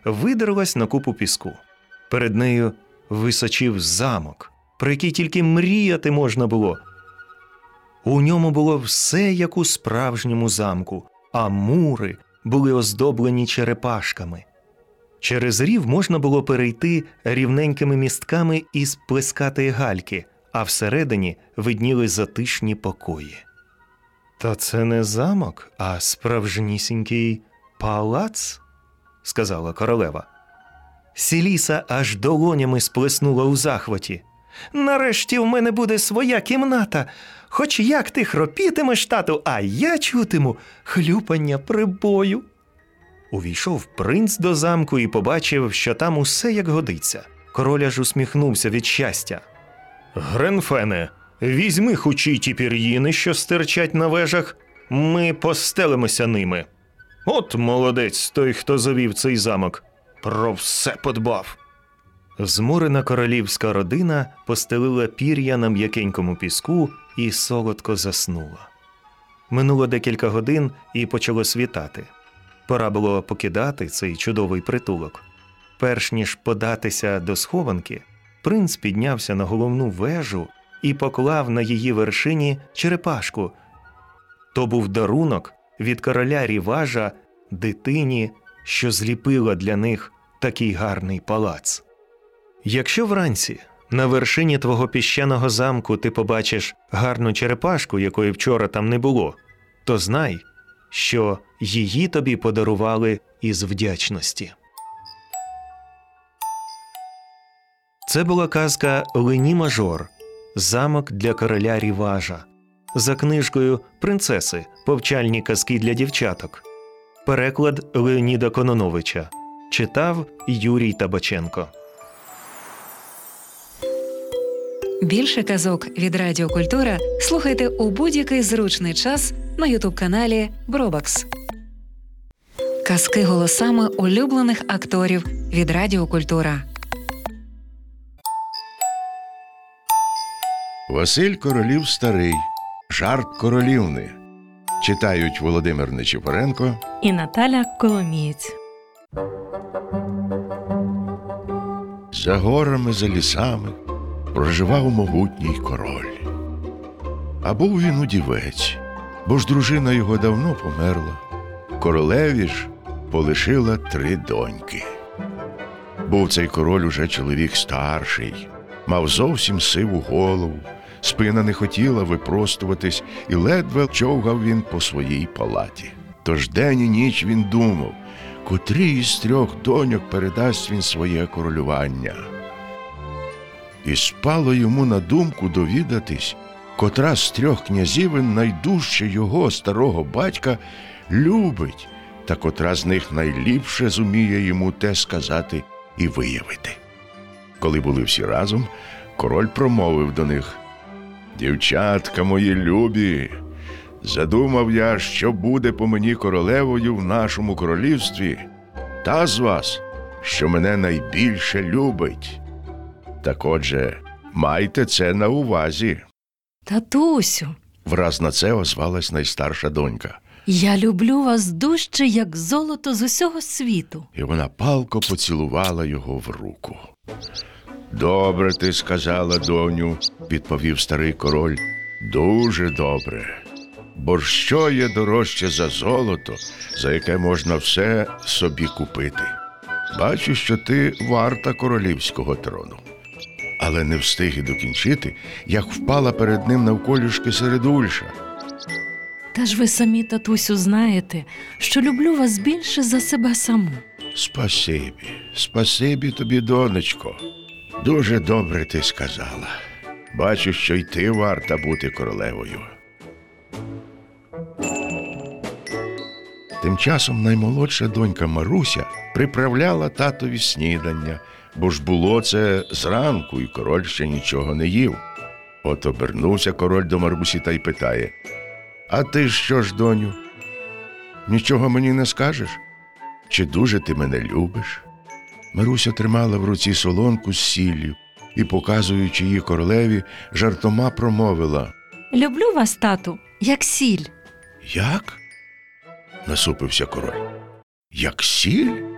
видерлась на купу піску. Перед нею височив замок, про який тільки мріяти можна було. У ньому було все, як у справжньому замку, а мури були оздоблені черепашками. Через рів можна було перейти рівненькими містками із плескатої гальки, а всередині видніли затишні покої. «Та це не замок, а справжнісінький палац», – сказала королева. Сіліса аж долонями сплеснула у захваті. «Нарешті в мене буде своя кімната. Хоч як ти хропітимеш, тату, а я чутиму хлюпання прибою». Увійшов принц до замку і побачив, що там усе як годиться. Король аж усміхнувся від щастя. «Гренфене, візьми хучі ті пір'їни, що стирчать на вежах, ми постелимося ними. От молодець той, хто завів цей замок. Про все подбав». Зморена королівська родина постелила пір'я на м'якенькому піску і солодко заснула. Минуло декілька годин і почало світати. Пора було покидати цей чудовий притулок. Перш ніж податися до схованки, принц піднявся на головну вежу і поклав на її вершині черепашку. То був дарунок від короля Ріважа дитині, що зліпила для них такий гарний палац. Якщо вранці на вершині твого піщаного замку ти побачиш гарну черепашку, якої вчора там не було, то знай, що її тобі подарували із вдячності. Це була казка «Лені-мажор. Замок для короля Ріважа» за книжкою «Принцеси. Повчальні казки для дівчаток». Переклад Леоніда Кононовича. Читав Юрій Табаченко. Більше казок від Радіо Культура слухайте у будь-який зручний час на ютуб-каналі Бробакс. Казки голосами улюблених акторів від Радіо Культура. Василь Королів старий. Жарт королівни. Читають Володимир Нечипоренко і Наталя Коломієць. За горами, за лісами проживав могутній король. А був він удівець, бо ж дружина його давно померла. Королеві ж полишила 3 доньки. Був цей король уже чоловік старший, мав зовсім сиву голову, спина не хотіла випростуватись, і ледве човгав він по своїй палаті. Тож день і ніч він думав, котрій із 3 доньок передасть він своє королювання. І спало йому на думку довідатись, котра з 3 князівин найдужче його, старого батька, любить, та котра з них найліпше зуміє йому те сказати і виявити. Коли були всі разом, король промовив до них: «Дівчатка мої любі, задумав я, що буде по мені королевою в нашому королівстві, та з вас, що мене найбільше любить. Так отже, майте це на увазі». Татусю, Враз на це озвалась найстарша донька. я люблю вас дужче, як золото з усього світу. І вона палко поцілувала його в руку. «Добре ти сказала, доню», – відповів старий король. «Дуже добре. Бо ж що є дорожче за золото, за яке можна все собі купити? Бачу, що ти варта королівського трону». Але не встиг і докінчити, як впала перед ним навколішки середульша. Та ж ви самі, татусю, знаєте, що люблю вас більше за себе саму. Спасибі тобі, донечко. Дуже добре ти сказала. Бачу, що й ти варта бути королевою. Тим часом наймолодша донька Маруся приправляла татові снідання, бо ж було це зранку, і король ще нічого не їв. От обернувся король до Марусі та й питає: «А ти що ж, доню, нічого мені не скажеш? Чи дуже ти мене любиш?» Маруся тримала в руці солонку з сіллю і, показуючи її королеві, жартома промовила: Люблю вас, тату, як сіль. «Як?» – насупився король. «Як сіль?